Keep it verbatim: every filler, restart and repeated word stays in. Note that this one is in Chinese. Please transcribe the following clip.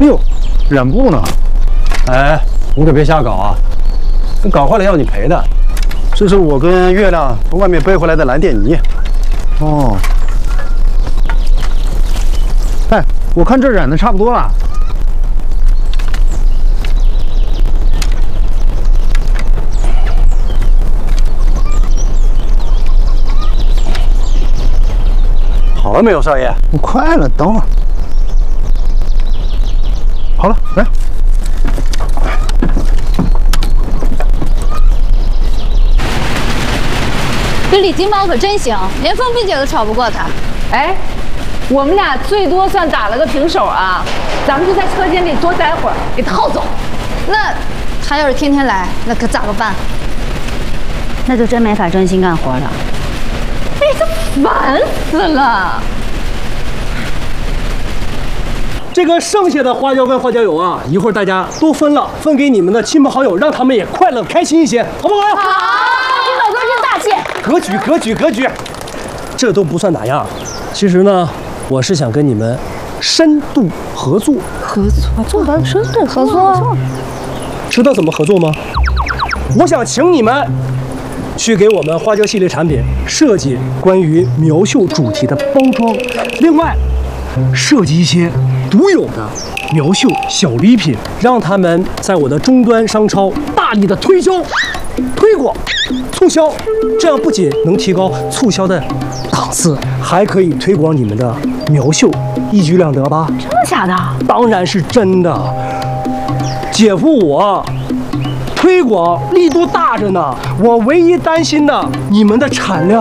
哎呦，染布呢？哎，你可别瞎搞啊！这搞坏了要你赔的。这是我跟月亮从外面背回来的蓝靛泥。哦。哎，我看这染的差不多了。好了没有，少爷？快了，等会儿。好了，来。 这李金宝可真行，连凤萍姐都吵不过他。 哎，我们俩最多算打了个平手啊！咱们就在车间里多待会儿，给他耗走。 那他要是天天来，那可咋个办？ 那就真没法专心干活了。 哎，这烦死了！ 这个剩下的花椒跟花椒油啊，一会儿大家都分了，分给你们的亲朋好友，让他们也快乐开心一些，好不好？ 好，金宝哥真大气。 格局，格局，格局，这都不算哪样。其实呢，我是想跟你们深度合作。 合作，做完深度合作。 知道怎么合作吗？我想请你们去给我们花椒系列产品设计关于苗绣主题的包装，另外设计一些独有的苗绣小礼品，让他们在我的终端商超大力的推销、推广、促销，这样不仅能提高促销的档次，还可以推广你们的苗绣，一举两得吧？ 真的假的？ 当然是真的，姐夫我推广力度大着呢，我唯一担心的你们的产量。